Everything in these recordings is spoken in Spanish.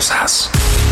cosas.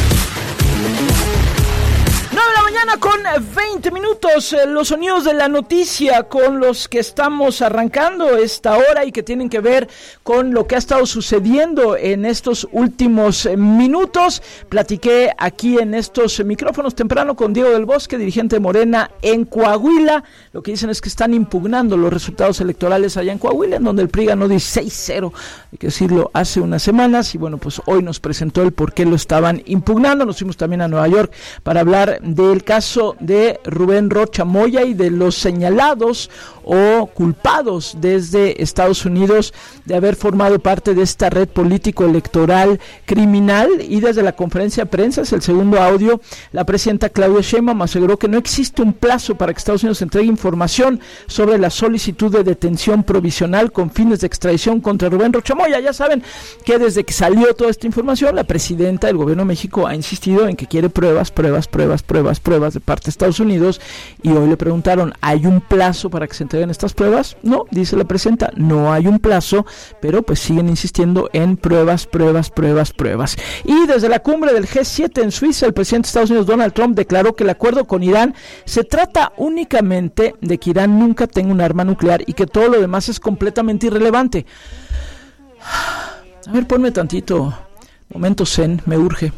9 de la mañana con 20 minutos, los sonidos de la noticia con los que estamos arrancando esta hora y que tienen que ver con lo que ha estado sucediendo en estos últimos minutos. Platiqué aquí en estos micrófonos temprano con Diego del Bosque, dirigente de Morena en Coahuila. Lo que dicen es que están impugnando los resultados electorales allá en Coahuila, en donde el PRI ganó 16-0, hay que decirlo, hace unas semanas, y bueno, pues hoy nos presentó el por qué lo estaban impugnando. Nos fuimos también a Nueva York para hablar del caso de Rubén Rocha Moya y de los señalados o culpados desde Estados Unidos de haber formado parte de esta red político-electoral criminal. Y desde la conferencia de prensa, es el segundo audio, la presidenta Claudia Sheinbaum aseguró que no existe un plazo para que Estados Unidos entregue información sobre la solicitud de detención provisional con fines de extradición contra Rubén Rocha Moya. Ya saben que desde que salió toda esta información, la presidenta del gobierno de México ha insistido en que quiere pruebas de parte de Estados Unidos, y hoy le preguntaron, ¿hay un plazo para que se entreguen estas pruebas? No, dice la presidenta, no hay un plazo, pero pues siguen insistiendo en pruebas. Y desde la cumbre del G7 en Suiza, el presidente de Estados Unidos, Donald Trump, declaró que el acuerdo con Irán se trata únicamente de que Irán nunca tenga un arma nuclear y que todo lo demás es completamente irrelevante. A ver, ponme tantito, momento zen, me urge.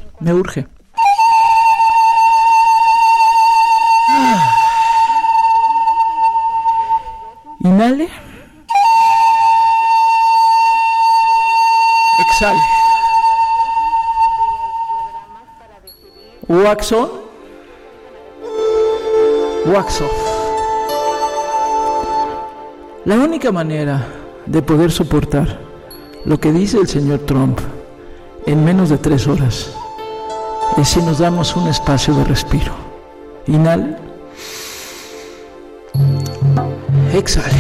Inhale. Exhale. Wax on. Wax off. La única manera de poder soportar lo que dice el señor Trump en menos de 3 horas es si nos damos un espacio de respiro. Inhale. Exhale.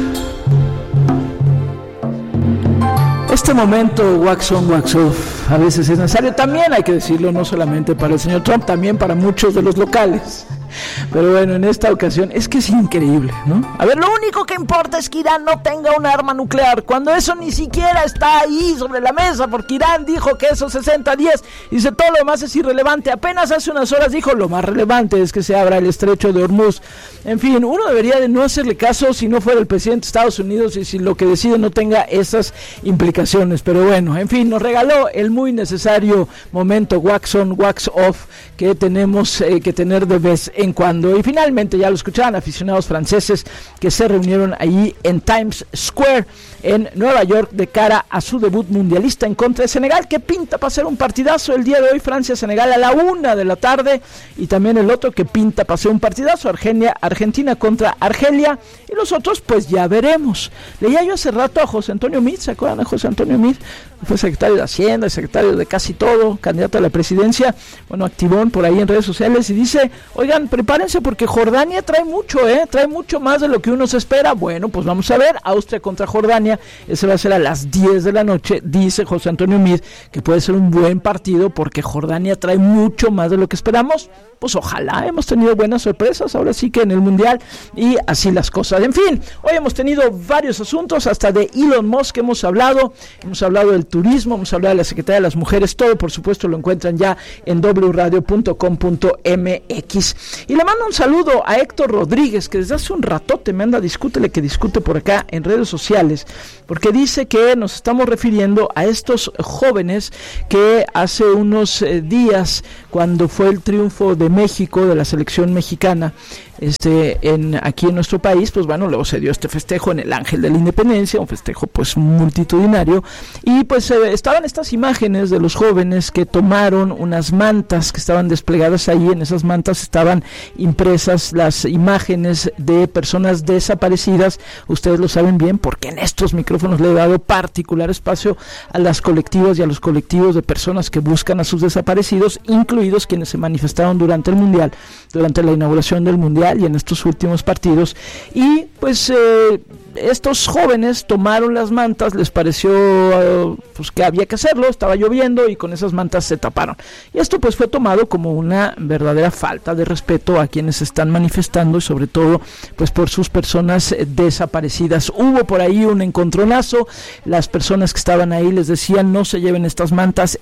Este momento wax on, wax off a veces es necesario, también hay que decirlo, no solamente para el señor Trump, también para muchos de los locales. Pero bueno, en esta ocasión es que es increíble, ¿no? A ver, lo único que importa es que Irán no tenga un arma nuclear, cuando eso ni siquiera está ahí sobre la mesa, porque Irán dijo que eso 60-10, dice todo lo demás es irrelevante. Apenas hace unas horas dijo lo más relevante es que se abra el estrecho de Hormuz. En fin, uno debería de no hacerle caso si no fuera el presidente de Estados Unidos y si lo que decide no tenga esas implicaciones. Pero bueno, en fin, nos regaló el muy necesario momento wax on, wax off que tenemos que tener de vez en cuando. Y finalmente, ya lo escuchaban, aficionados franceses que se reunieron allí en Times Square en Nueva York de cara a su debut mundialista en contra de Senegal, que pinta para ser un partidazo el día de hoy. Francia-Senegal a la 1 de la tarde, y también el otro que pinta para ser un partidazo, Argentina contra Argelia, y los otros pues ya veremos. Leía yo hace rato a José Antonio Meade, ¿se acuerdan de José Antonio Meade? Fue secretario de Hacienda, secretario de casi todo, candidato a la presidencia, bueno, activón por ahí en redes sociales, y dice, oigan, prepárense porque Jordania trae mucho, trae mucho más de lo que uno se espera. Bueno, pues vamos a ver, Austria contra Jordania, ese va a ser a las 10 de la noche, dice José Antonio Meade, que puede ser un buen partido porque Jordania trae mucho más de lo que esperamos. Pues ojalá, hemos tenido buenas sorpresas ahora sí que en el Mundial, y así las cosas. En fin, hoy hemos tenido varios asuntos, hasta de Elon Musk hemos hablado del turismo, hemos hablado de la Secretaría de las Mujeres, todo por supuesto lo encuentran ya en wradio.com.mx. Y le mando un saludo a Héctor Rodríguez, que desde hace un ratote me anda discute por acá en redes sociales, porque dice que nos estamos refiriendo a estos jóvenes que hace unos días, cuando fue el triunfo de México, de la selección mexicana, aquí en nuestro país, pues bueno, luego se dio este festejo en el Ángel de la Independencia, un festejo pues multitudinario, y pues estaban estas imágenes de los jóvenes que tomaron unas mantas que estaban desplegadas ahí. En esas mantas estaban impresas las imágenes de personas desaparecidas. Ustedes lo saben bien porque en estos micrófonos le he dado particular espacio a las colectivas y a los colectivos de personas que buscan a sus desaparecidos, incluidos quienes se manifestaron durante el Mundial, durante la inauguración del Mundial y en estos últimos partidos. Y pues estos jóvenes tomaron las mantas, les pareció pues que había que hacerlo, estaba lloviendo y con esas mantas se taparon. Y esto pues fue tomado como una verdadera falta de respeto a quienes se están manifestando y sobre todo pues por sus personas desaparecidas. Hubo por ahí un encontronazo, las personas que estaban ahí les decían no se lleven estas mantas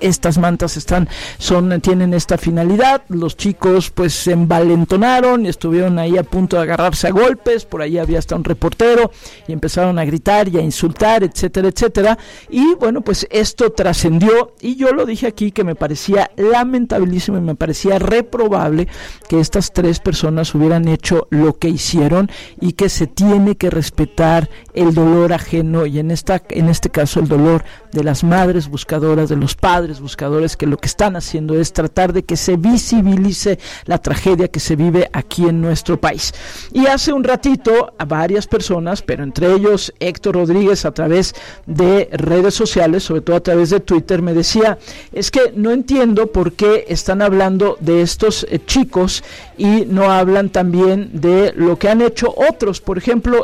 tienen esta finalidad. Los chicos pues se envalentonaron y estuvieron ahí a punto de agarrarse a golpes, por ahí había hasta un reportero y empezaron a gritar y a insultar, etcétera, etcétera, y bueno, pues esto trascendió y yo lo dije aquí que me parecía lamentabilísimo y me parecía reprobable que estas 3 personas hubieran hecho lo que hicieron y que se tiene que respetar el dolor ajeno y en este caso el dolor de las madres buscadoras, de los padres buscadores, que lo que están haciendo es tratar de que se visibilice la tragedia que se vive aquí en nuestro país. Y hace un ratito a varias personas, pero entre ellos Héctor Rodríguez a través de redes sociales, sobre todo a través de Twitter, me decía, es que no entiendo por qué están hablando de estos chicos y no hablan también de lo que han hecho otros. Por ejemplo,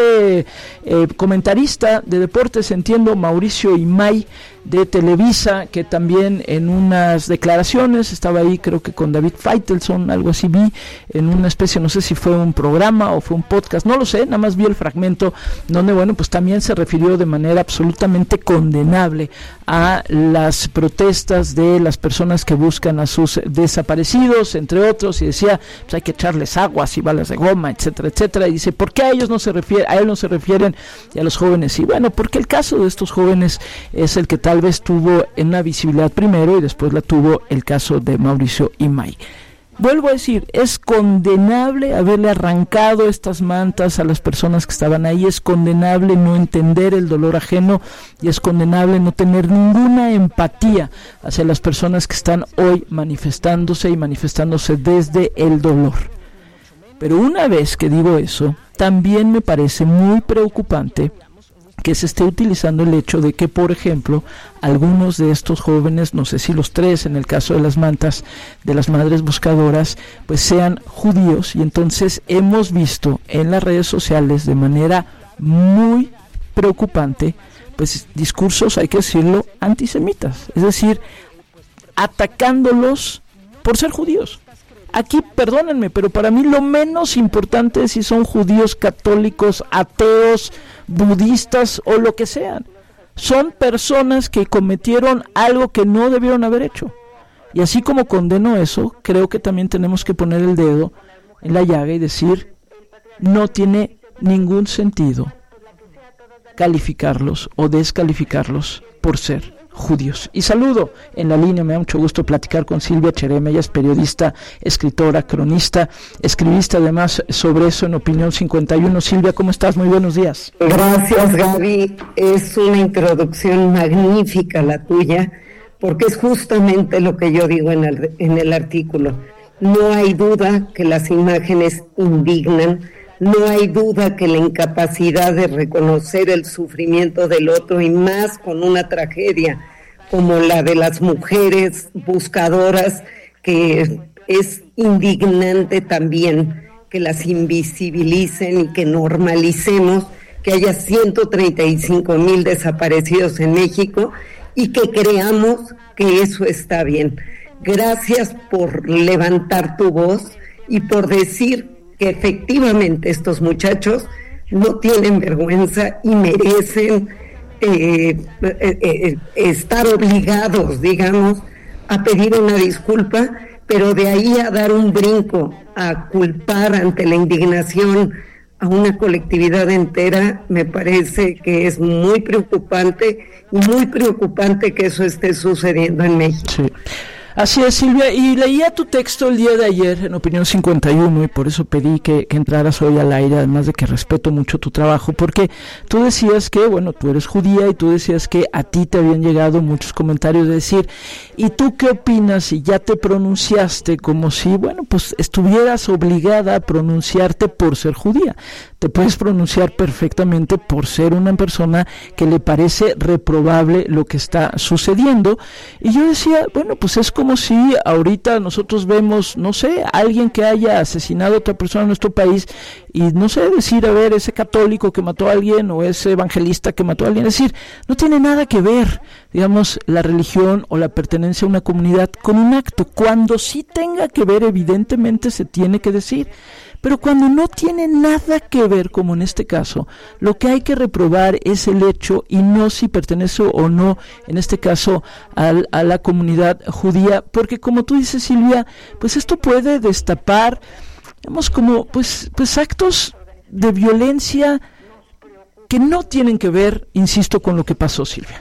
comentarista de deportes, entiendo, Mauricio Imay, de Televisa, que también en unas declaraciones estaba ahí, creo que con David Faitelson, algo así vi, en una especie, no sé si fue un programa o fue un podcast, no lo sé, nada más vi el fragmento donde, bueno, pues también se refirió de manera absolutamente condenable a las protestas de las personas que buscan a sus desaparecidos, entre otros, y decía, pues hay que echarles aguas y balas de goma, etcétera, etcétera, y dice, ¿por qué a él no se refieren y a los jóvenes? Y bueno, porque el caso de estos jóvenes es el que tal vez tuvo en una visibilidad primero y después la tuvo el caso de Mauricio Imay. Vuelvo a decir, es condenable haberle arrancado estas mantas a las personas que estaban ahí, es condenable no entender el dolor ajeno y es condenable no tener ninguna empatía hacia las personas que están hoy manifestándose desde el dolor. Pero una vez que digo eso, también me parece muy preocupante que se esté utilizando el hecho de que, por ejemplo, algunos de estos jóvenes, no sé si los 3 en el caso de las mantas de las madres buscadoras, pues sean judíos, y entonces hemos visto en las redes sociales de manera muy preocupante, pues discursos, hay que decirlo, antisemitas, es decir, atacándolos por ser judíos. Aquí, perdónenme, pero para mí lo menos importante es si son judíos, católicos, ateos, budistas o lo que sean. Son personas que cometieron algo que no debieron haber hecho. Y así como condeno eso, creo que también tenemos que poner el dedo en la llaga y decir, no tiene ningún sentido calificarlos o descalificarlos por ser judíos. Y saludo en la línea, me da mucho gusto platicar con Silvia Cherema. Ella es periodista, escritora, cronista, escribiste además sobre eso en Opinión 51. Silvia, ¿cómo estás? Muy buenos días. Gracias, Gaby. Es una introducción magnífica la tuya, porque es justamente lo que yo digo en el artículo. No hay duda que las imágenes indignan, no hay duda que la incapacidad de reconocer el sufrimiento del otro, y más con una tragedia como la de las mujeres buscadoras, que es indignante también que las invisibilicen y que normalicemos que haya 135,000 desaparecidos en México y que creamos que eso está bien. Gracias por levantar tu voz y por decir que efectivamente estos muchachos no tienen vergüenza y merecen estar obligados, digamos, a pedir una disculpa, pero de ahí a dar un brinco, a culpar ante la indignación a una colectividad entera, me parece que es muy preocupante, y muy preocupante que eso esté sucediendo en México. Sí. Así es, Silvia, y leía tu texto el día de ayer en Opinión 51 y por eso pedí que entraras hoy al aire, además de que respeto mucho tu trabajo, porque tú decías que, bueno, tú eres judía y tú decías que a ti te habían llegado muchos comentarios de decir, ¿y tú qué opinas si ya te pronunciaste como si, bueno, pues estuvieras obligada a pronunciarte por ser judía? te puedes pronunciar perfectamente por ser una persona que le parece reprobable lo que está sucediendo. Y yo decía, bueno, pues es como si ahorita nosotros vemos, no sé, alguien que haya asesinado a otra persona en nuestro país y no sé, decir, a ver, ese católico que mató a alguien o ese evangelista que mató a alguien, es decir, no tiene nada que ver, digamos, la religión o la pertenencia a una comunidad con un acto. Cuando sí tenga que ver, evidentemente se tiene que decir, pero cuando no tiene nada que ver, como en este caso, lo que hay que reprobar es el hecho y no si pertenece o no, en este caso, a la comunidad judía, porque como tú dices, Silvia, pues esto puede destapar, digamos, como pues actos de violencia que no tienen que ver, insisto, con lo que pasó, Silvia.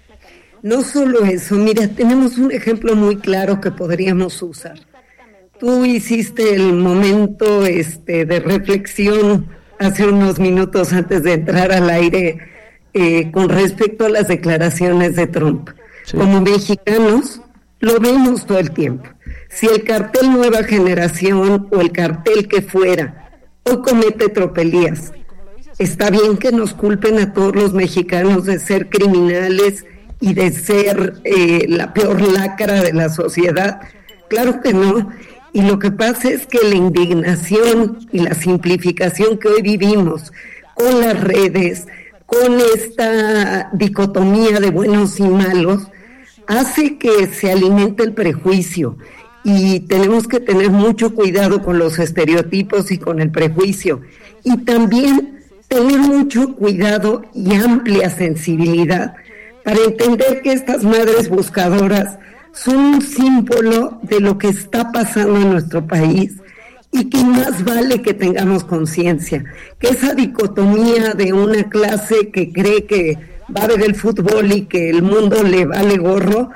No solo eso, mira, tenemos un ejemplo muy claro que podríamos usar. Tú hiciste el momento de reflexión hace unos minutos antes de entrar al aire con respecto a las declaraciones de Trump. Sí. Como mexicanos lo vemos todo el tiempo. Si el cartel Nueva Generación o el cartel que fuera hoy comete tropelías, está bien que nos culpen a todos los mexicanos de ser criminales y de ser la peor lacra de la sociedad. Claro que no. Y lo que pasa es que la indignación y la simplificación que hoy vivimos con las redes, con esta dicotomía de buenos y malos, hace que se alimente el prejuicio. Y tenemos que tener mucho cuidado con los estereotipos y con el prejuicio. Y también tener mucho cuidado y amplia sensibilidad para entender que estas madres buscadoras son un símbolo de lo que está pasando en nuestro país y que más vale que tengamos conciencia, que esa dicotomía de una clase que cree que va a ver el fútbol y que el mundo le vale gorro,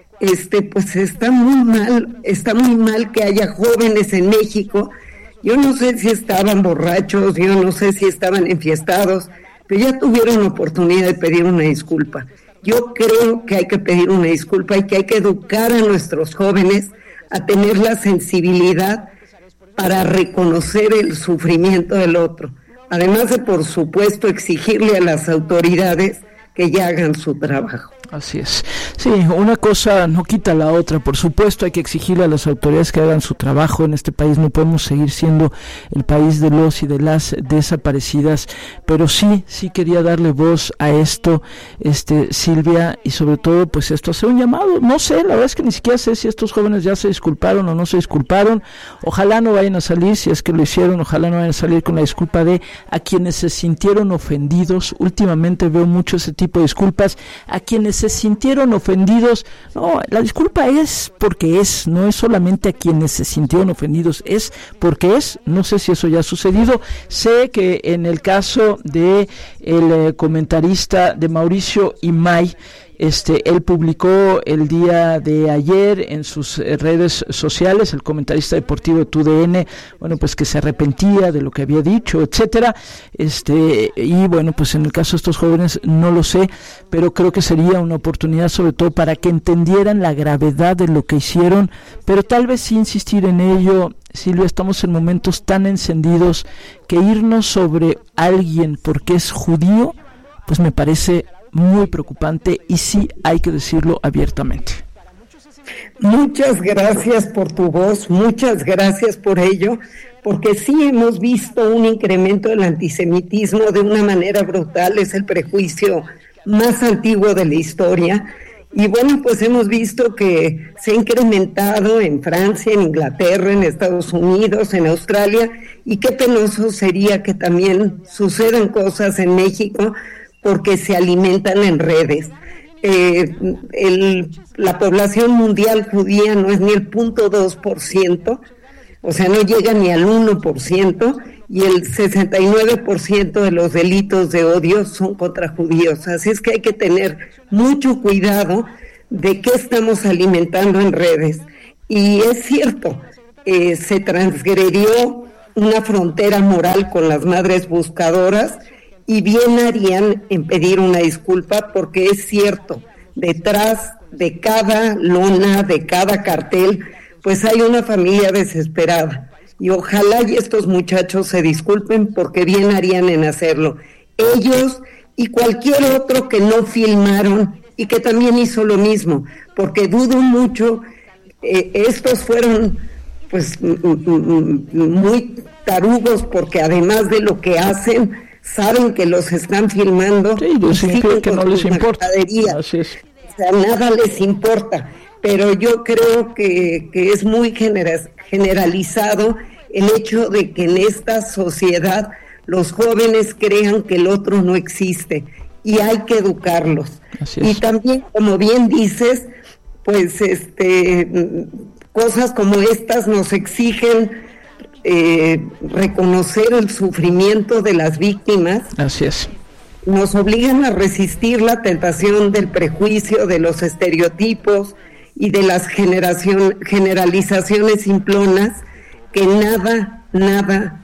pues está muy mal que haya jóvenes en México. Yo no sé si estaban borrachos, yo no sé si estaban enfiestados, pero ya tuvieron oportunidad de pedir una disculpa. Yo creo que hay que pedir una disculpa y que hay que educar a nuestros jóvenes a tener la sensibilidad para reconocer el sufrimiento del otro. Además de, por supuesto, exigirle a las autoridades que ya hagan su trabajo. Así es. Sí, una cosa no quita la otra. Por supuesto hay que exigirle a las autoridades que hagan su trabajo. En este país no podemos seguir siendo el país de los y de las desaparecidas, pero sí quería darle voz a esto, Silvia, y sobre todo pues esto, hacer un llamado. No sé, la verdad es que ni siquiera sé si estos jóvenes ya se disculparon o no se disculparon. Ojalá no vayan a salir, si es que lo hicieron, ojalá no vayan a salir con la disculpa de a quienes se sintieron ofendidos. Últimamente veo mucho ese tipo de disculpas, a quienes se sintieron ofendidos. No, la disculpa es porque es, no es solamente a quienes se sintieron ofendidos, es porque es. No sé si eso ya ha sucedido. Sé que en el caso de el comentarista de Mauricio Imay, él publicó el día de ayer en sus redes sociales, el comentarista deportivo de TUDN, bueno, pues que se arrepentía de lo que había dicho, etcétera, y bueno, pues en el caso de estos jóvenes no lo sé, pero creo que sería una oportunidad sobre todo para que entendieran la gravedad de lo que hicieron, pero tal vez sí insistir en ello. Silvia, estamos en momentos tan encendidos que irnos sobre alguien porque es judío, pues me parece muy preocupante y sí hay que decirlo abiertamente. Muchas gracias por tu voz, muchas gracias por ello, porque sí hemos visto un incremento del antisemitismo de una manera brutal, es el prejuicio más antiguo de la historia, y bueno, pues hemos visto que se ha incrementado en Francia, en Inglaterra, en Estados Unidos, en Australia, y qué penoso sería que también sucedan cosas en México, porque se alimentan en redes. La población mundial judía no es ni el 0.2%, o sea, no llega ni al 1%, y el 69% de los delitos de odio son contra judíos. Así es que hay que tener mucho cuidado de qué estamos alimentando en redes. Y es cierto, se transgredió una frontera moral con las madres buscadoras, y bien harían en pedir una disculpa, porque es cierto, detrás de cada lona, de cada cartel, pues hay una familia desesperada, y ojalá y estos muchachos se disculpen porque bien harían en hacerlo. Ellos y cualquier otro que no filmaron y que también hizo lo mismo, porque dudo mucho, estos fueron pues muy tarugos porque además de lo que hacen, saben que los están filmando. Sí, yo sí creo que no les importa. Así es. O sea, nada les importa, pero yo creo que es muy generalizado el hecho de que en esta sociedad los jóvenes crean que el otro no existe y hay que educarlos. Y también, como bien dices, pues cosas como estas nos exigen reconocer el sufrimiento de las víctimas. Así es. Nos obligan a resistir la tentación del prejuicio, de los estereotipos y de las generalizaciones simplonas que nada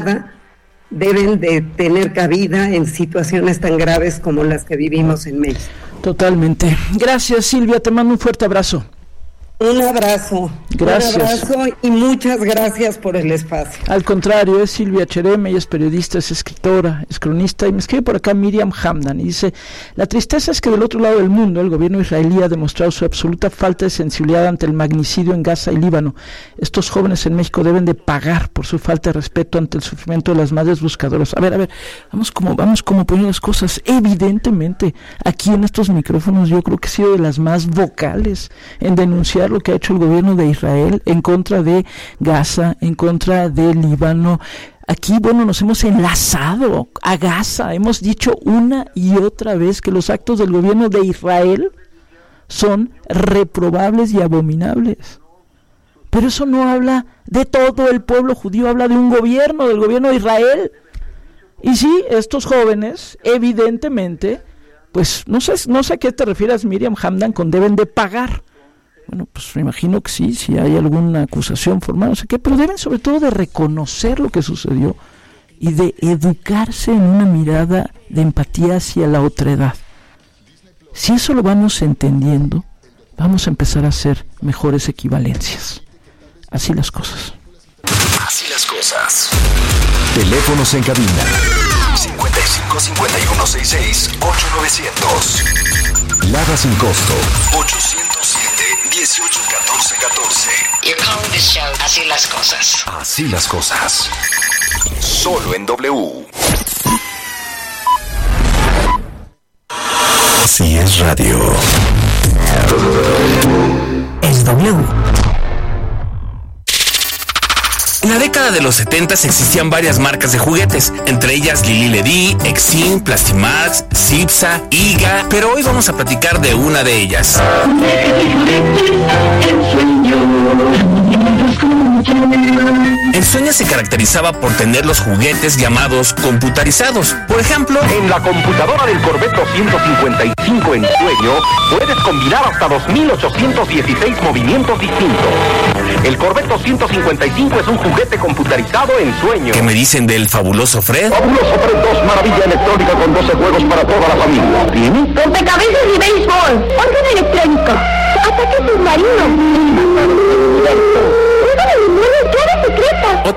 deben de tener cabida en situaciones tan graves como las que vivimos en México. Totalmente. Gracias, Silvia, te mando un fuerte abrazo. Un abrazo. Gracias. Un abrazo y muchas gracias por el espacio. Al contrario, es Silvia Cherem, ella es periodista, es escritora, es cronista, y me escribe por acá Miriam Hamdan y dice: la tristeza es que del otro lado del mundo el gobierno israelí ha demostrado su absoluta falta de sensibilidad ante el magnicidio en Gaza y Líbano. Estos jóvenes en México deben de pagar por su falta de respeto ante el sufrimiento de las madres buscadoras. A ver, vamos como poniendo las cosas. Evidentemente, aquí en estos micrófonos yo creo que he sido de las más vocales en denunciar lo que ha hecho el gobierno de Israel en contra de Gaza, en contra de Líbano. Aquí, nos hemos enlazado a Gaza, hemos dicho una y otra vez que los actos del gobierno de Israel son reprobables y abominables. Pero eso no habla de todo el pueblo judío, habla de un gobierno, del gobierno de Israel. Y sí, estos jóvenes, evidentemente, pues no sé a qué te refieres, Miriam Hamdan, con deben de pagar. Bueno, pues me imagino que sí, si hay alguna acusación formal, no sé qué, pero deben sobre todo de reconocer lo que sucedió y de educarse en una mirada de empatía hacia la otredad. Si eso lo vamos entendiendo, vamos a empezar a hacer mejores equivalencias. Así las cosas. Así las cosas. Teléfonos en cabina 55 51 66 8900. Lada sin costo 807 18 14 14. You're calling this show Así las cosas. Así las cosas. Solo en W. Así es radio. Es W. En la década de los 70 existían varias marcas de juguetes, entre ellas Lili Ledy, Exim, Plastimax, Cipsa, Iga, pero hoy vamos a platicar de una de ellas. Ensueña se caracterizaba por tener los juguetes llamados computarizados. Por ejemplo, en la computadora del Corvette 255 Ensueño puedes combinar hasta 2816 movimientos distintos. El Corvette 255 es un juguete computarizado Ensueño. ¿Qué me dicen del fabuloso Fred? Fabuloso Fred 2, maravilla electrónica con 12 juegos para toda la familia. ¿Tiene? Rompecabezas y béisbol, orden electrónico, ataque submarino,